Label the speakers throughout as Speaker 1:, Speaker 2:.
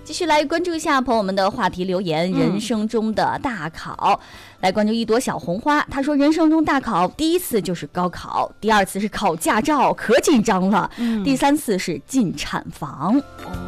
Speaker 1: 继续来关注一下朋友们的话题留言，人生中的大考。来关注一朵小红花，他说人生中大考第一次就是高考，第二次是考驾照，可紧张了，第三次是进产房。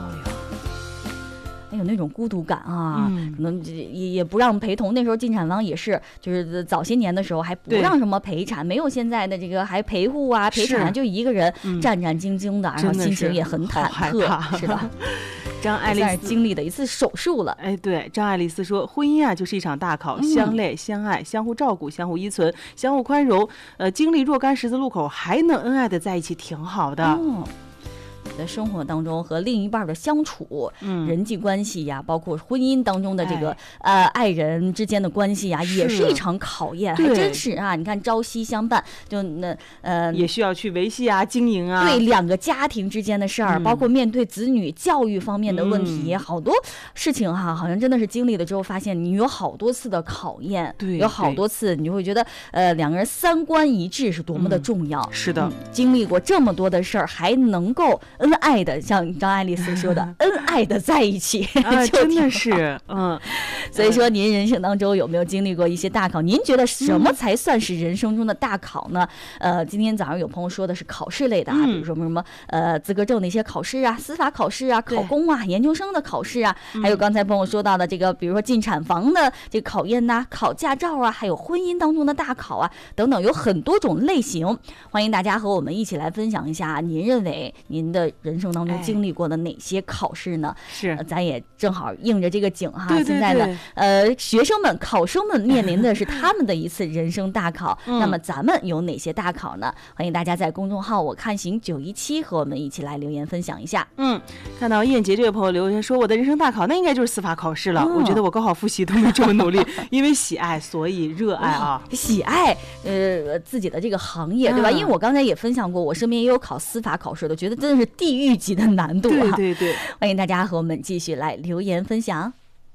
Speaker 1: 有那种孤独感啊，可能也不让陪同。那时候进产房也是，就是早些年的时候还不让什么陪产，没有现在的这个还陪护啊、陪产，就一个人战战兢兢的，然后心情也很忐忑。是的。
Speaker 2: 张爱丽丝
Speaker 1: 经历的一次手术了。
Speaker 2: 对，张爱丽丝说，婚姻啊就是一场大考，相累、相爱、相互照顾、相互依存、相互宽容。经历若干十字路口，还能恩爱的在一起，挺好的。
Speaker 1: 在生活当中和另一半的相处，人际关系呀，包括婚姻当中的这个爱人之间的关系呀，也是一场考验，还真是啊！你看朝夕相伴，就
Speaker 2: 也需要去维系啊、经营啊。
Speaker 1: 对两个家庭之间的事儿，包括面对子女教育方面的问题，好多事情哈，好像真的是经历了之后，发现你有好多次的考验，有好多次你就会觉得两个人三观一致是多么的重要。
Speaker 2: 是的，
Speaker 1: 经历过这么多的事儿，还能够恩爱的，像张爱丽丝说的，恩爱的在一起，
Speaker 2: 真的是，
Speaker 1: 所以说，您人生当中有没有经历过一些大考？您觉得什么才算是人生中的大考呢？今天早上有朋友说的是考试类的啊，比如说什么资格证的一些考试啊，司法考试啊，考公啊，研究生的考试啊，还有刚才朋友说到的这个，比如说进产房的这个考验呐，考驾照啊，还有婚姻当中的大考啊，等等，有很多种类型。欢迎大家和我们一起来分享一下，您认为您的人生当中经历过的哪些考试呢？
Speaker 2: 是，
Speaker 1: 咱也正好应着这个景哈，现在的学生们、考生们面临的是他们的一次人生大考。那么咱们有哪些大考呢？欢迎大家在公众号我看行917和我们一起来留言分享一下。
Speaker 2: 看到燕杰这位朋友留言说，我的人生大考那应该就是司法考试了。我觉得我高考复习都没这么努力，因为喜爱所以热爱啊，
Speaker 1: 喜爱自己的这个行业，对吧？因为我刚才也分享过，我身边也有考司法考试的，觉得真的是地狱级的难度啊。
Speaker 2: 对，
Speaker 1: 欢迎大家和我们继续来留言分享。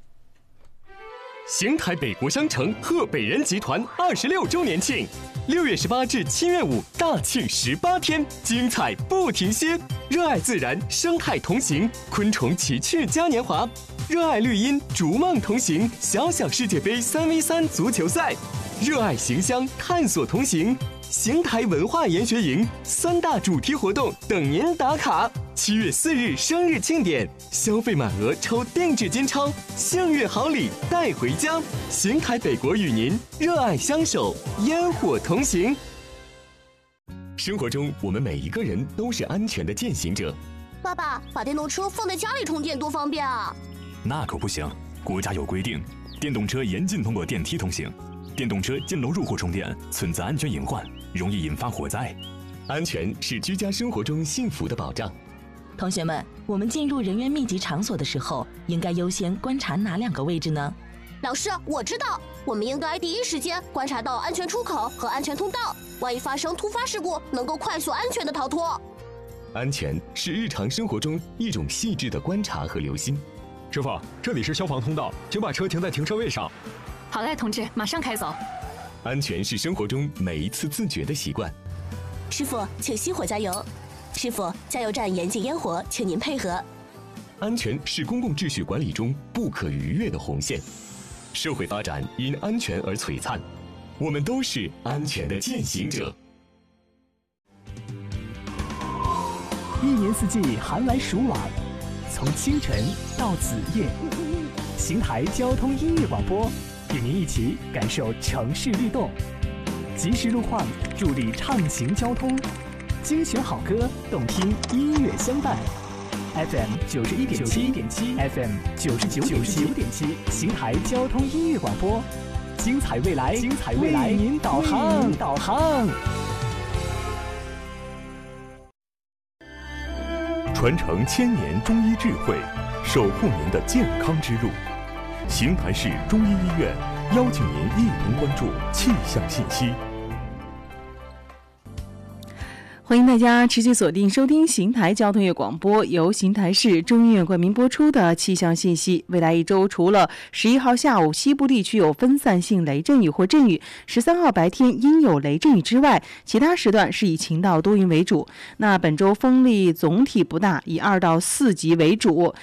Speaker 3: 邢台北国商城贺北人集团26周年庆，6月18至7月5，大庆18天，精彩不停歇。热爱自然，生态同行，昆虫奇趣嘉年华；热爱绿荫，逐梦同行，小小世界杯3v3足球赛；热爱行乡，探索同行。邢台文化研学营3大主题活动等您打卡。7月4日生日庆典，消费满额抽定制金钞，幸运好礼带回家。邢台北国与您热爱相守，烟火同行。生活中，我们每一个人都是安全的践行者。
Speaker 4: 爸爸，把电动车放在家里充电多方便啊！
Speaker 5: 那可不行，国家有规定，电动车严禁通过电梯通行。电动车进楼入户充电存在安全隐患，容易引发火灾。
Speaker 3: 安全是居家生活中幸福的保障。
Speaker 6: 同学们，我们进入人员密集场所的时候，应该优先观察哪2个位置呢？
Speaker 4: 老师，我知道，我们应该第一时间观察到安全出口和安全通道，万一发生突发事故，能够快速安全的逃脱。
Speaker 3: 安全是日常生活中一种细致的观察和留心。
Speaker 7: 师傅，这里是消防通道，请把车停在停车位上。
Speaker 8: 好嘞，同志，马上开走。
Speaker 3: 安全是生活中每一次自觉的习惯。
Speaker 6: 师傅，请熄火加油。师傅，加油站严禁烟火，请您配合。
Speaker 3: 安全是公共秩序管理中不可逾越的红线。社会发展因安全而璀璨，我们都是安全的践行者。
Speaker 9: 一年四季寒来暑往，从清晨到子夜，邢台交通音乐广播与您一起感受城市律动，及时路况助力畅行交通，精选好歌，动听音乐相伴。FM 91.7 FM 99.7，邢台交通音乐广播，精彩未来，为您导航。
Speaker 5: 传承1000年中医智慧，守护您的健康之路。邢台市中医医院邀请您一同关注气象信息。
Speaker 2: 欢迎大家持续锁定收听邢台交通乐广播，由邢台市中医院冠名播出的气象信息。未来一周，除了11号下午西部地区有分散性雷阵雨或阵雨，13号白天应有雷阵雨之外，其他时段是以晴到多云为主。那本周风力总体不大，以2到4级为主。